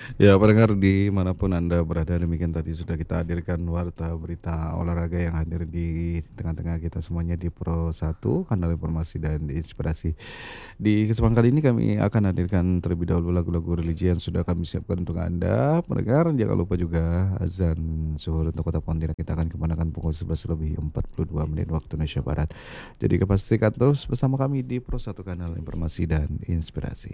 Ya, pendengar dimanapun Anda berada, demikian tadi sudah kita hadirkan warta berita olahraga yang hadir di tengah-tengah kita semuanya di Pro 1, kanal informasi dan inspirasi. Di kesempatan kali ini kami akan hadirkan terlebih dahulu lagu-lagu religi yang sudah kami siapkan untuk Anda. Pendengar, jangan lupa juga azan zuhur untuk kota Pontianak kita akan kumandangkan pukul 11 lebih 42 menit waktu Indonesia Barat. Jadi kepastikan terus bersama kami di Pro 1 kanal informasi dan inspirasi.